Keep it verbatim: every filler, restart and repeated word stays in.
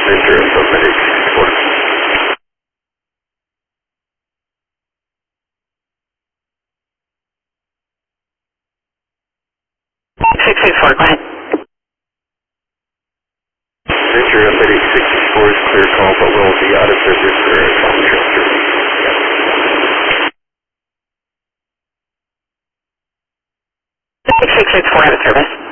Ventura, submitted sixty-four. six six four, go ahead. Ventura, Medic sixty-four is clear call, but will be out of service for a phone transfer. six six four out of service.